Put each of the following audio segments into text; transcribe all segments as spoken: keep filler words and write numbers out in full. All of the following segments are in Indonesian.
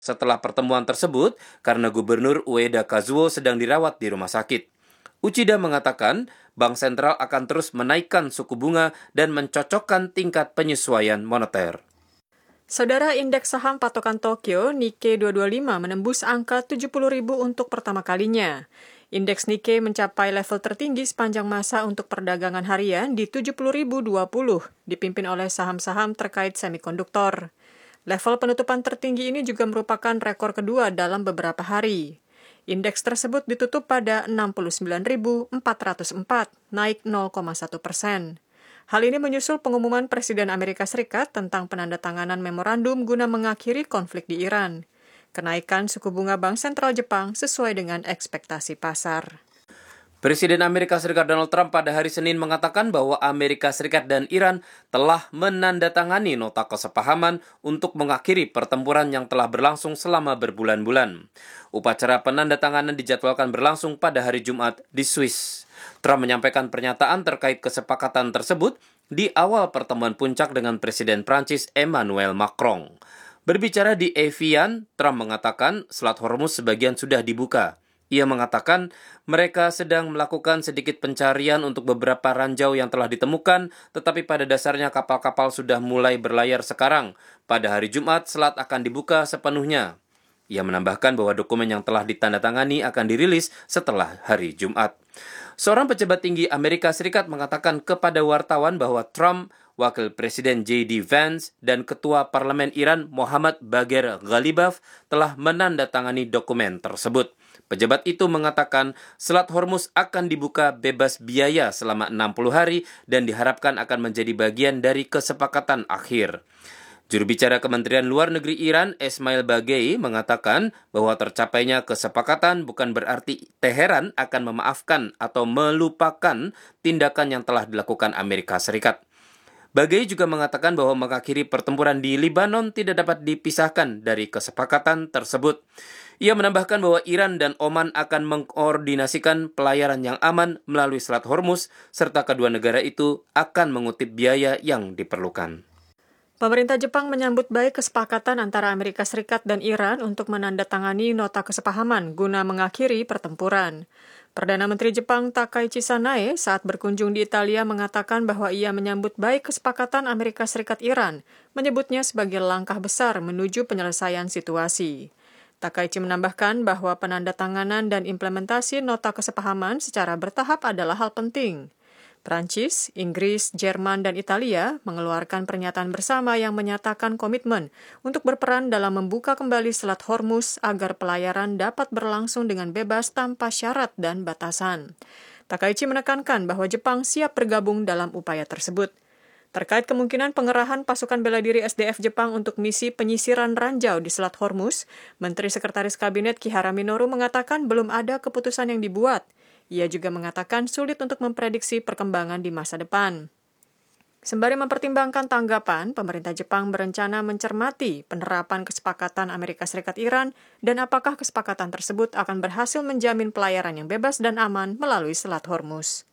setelah pertemuan tersebut karena Gubernur Ueda Kazuo sedang dirawat di rumah sakit. Uchida mengatakan Bank Sentral akan terus menaikkan suku bunga dan mencocokkan tingkat penyesuaian moneter. Saudara, indeks saham patokan Tokyo Nikkei dua ratus dua puluh lima menembus angka tujuh puluh ribu untuk pertama kalinya. Indeks Nikkei mencapai level tertinggi sepanjang masa untuk perdagangan harian di tujuh puluh ribu dua puluh, dipimpin oleh saham-saham terkait semikonduktor. Level penutupan tertinggi ini juga merupakan rekor kedua dalam beberapa hari. Indeks tersebut ditutup pada enam puluh sembilan ribu empat ratus empat, naik nol koma satu persen. Hal ini menyusul pengumuman Presiden Amerika Serikat tentang penandatanganan memorandum guna mengakhiri konflik di Iran. Kenaikan suku bunga Bank Sentral Jepang sesuai dengan ekspektasi pasar. Presiden Amerika Serikat Donald Trump pada hari Senin mengatakan bahwa Amerika Serikat dan Iran telah menandatangani nota kesepahaman untuk mengakhiri pertempuran yang telah berlangsung selama berbulan-bulan. Upacara penandatanganan dijadwalkan berlangsung pada hari Jumat di Swiss. Trump menyampaikan pernyataan terkait kesepakatan tersebut di awal pertemuan puncak dengan Presiden Prancis Emmanuel Macron. Berbicara di Evian, Trump mengatakan Selat Hormuz sebagian sudah dibuka. Ia mengatakan mereka sedang melakukan sedikit pencarian untuk beberapa ranjau yang telah ditemukan, tetapi pada dasarnya kapal-kapal sudah mulai berlayar sekarang. Pada hari Jumat, selat akan dibuka sepenuhnya. Ia menambahkan bahwa dokumen yang telah ditandatangani akan dirilis setelah hari Jumat. Seorang pejabat tinggi Amerika Serikat mengatakan kepada wartawan bahwa Trump, Wakil Presiden J D Vance, dan Ketua Parlemen Iran Mohammad Bagher Ghalibaf telah menandatangani dokumen tersebut. Pejabat itu mengatakan Selat Hormuz akan dibuka bebas biaya selama enam puluh hari dan diharapkan akan menjadi bagian dari kesepakatan akhir. Juru bicara Kementerian Luar Negeri Iran, Esmail Bagei, mengatakan bahwa tercapainya kesepakatan bukan berarti Teheran akan memaafkan atau melupakan tindakan yang telah dilakukan Amerika Serikat. Bagei juga mengatakan bahwa mengakhiri pertempuran di Lebanon tidak dapat dipisahkan dari kesepakatan tersebut. Ia menambahkan bahwa Iran dan Oman akan mengkoordinasikan pelayaran yang aman melalui Selat Hormuz, serta kedua negara itu akan mengutip biaya yang diperlukan. Pemerintah Jepang menyambut baik kesepakatan antara Amerika Serikat dan Iran untuk menandatangani nota kesepahaman guna mengakhiri pertempuran. Perdana Menteri Jepang Takaichi Sanae saat berkunjung di Italia mengatakan bahwa ia menyambut baik kesepakatan Amerika Serikat-Iran, menyebutnya sebagai langkah besar menuju penyelesaian situasi. Takaichi menambahkan bahwa penandatanganan dan implementasi nota kesepahaman secara bertahap adalah hal penting. Prancis, Inggris, Jerman, dan Italia mengeluarkan pernyataan bersama yang menyatakan komitmen untuk berperan dalam membuka kembali Selat Hormuz agar pelayaran dapat berlangsung dengan bebas tanpa syarat dan batasan. Takaichi menekankan bahwa Jepang siap bergabung dalam upaya tersebut. Terkait kemungkinan pengerahan pasukan bela diri S D F Jepang untuk misi penyisiran ranjau di Selat Hormuz, Menteri Sekretaris Kabinet Kihara Minoru mengatakan belum ada keputusan yang dibuat. Ia juga mengatakan sulit untuk memprediksi perkembangan di masa depan. Sembari mempertimbangkan tanggapan, pemerintah Jepang berencana mencermati penerapan kesepakatan Amerika Serikat-Iran dan apakah kesepakatan tersebut akan berhasil menjamin pelayaran yang bebas dan aman melalui Selat Hormuz.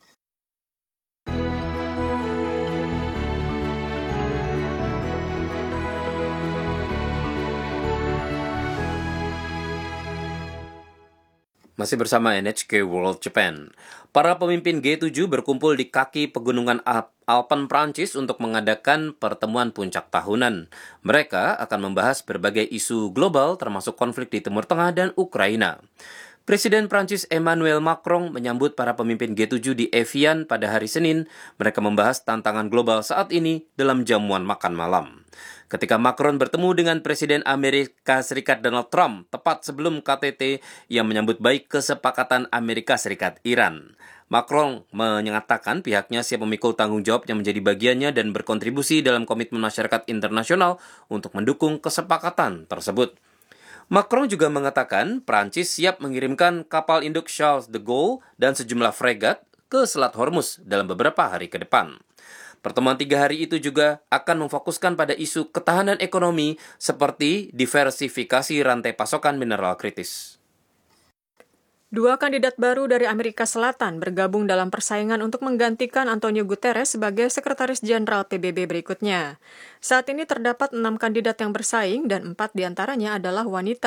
Masih bersama N H K World Japan. Para pemimpin G tujuh berkumpul di kaki pegunungan Alpen Prancis untuk mengadakan pertemuan puncak tahunan. Mereka akan membahas berbagai isu global termasuk konflik di Timur Tengah dan Ukraina. Presiden Prancis Emmanuel Macron menyambut para pemimpin G tujuh di Evian pada hari Senin. Mereka membahas tantangan global saat ini dalam jamuan makan malam. Ketika Macron bertemu dengan Presiden Amerika Serikat Donald Trump tepat sebelum K T T yang menyambut baik kesepakatan Amerika Serikat-Iran. Macron menyatakan pihaknya siap memikul tanggung jawab yang menjadi bagiannya dan berkontribusi dalam komitmen masyarakat internasional untuk mendukung kesepakatan tersebut. Macron juga mengatakan Prancis siap mengirimkan kapal induk Charles de Gaulle dan sejumlah fregat ke Selat Hormuz dalam beberapa hari ke depan. Pertemuan tiga hari itu juga akan memfokuskan pada isu ketahanan ekonomi seperti diversifikasi rantai pasokan mineral kritis. Dua kandidat baru dari Amerika Selatan bergabung dalam persaingan untuk menggantikan Antonio Guterres sebagai Sekretaris Jenderal P B B berikutnya. Saat ini terdapat enam kandidat yang bersaing dan empat diantaranya adalah wanita.